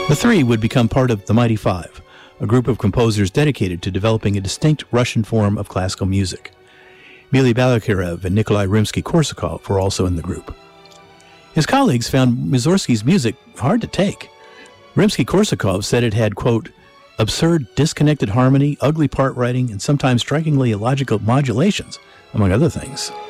The three would become part of the Mighty Five, a group of composers dedicated to developing a distinct Russian form of classical music. Mily Balakirev and Nikolai Rimsky-Korsakov were also in the group. His colleagues found Mussorgsky's music hard to take. Rimsky-Korsakov said it had, quote, absurd, disconnected harmony, ugly part writing, and sometimes strikingly illogical modulations, among other things.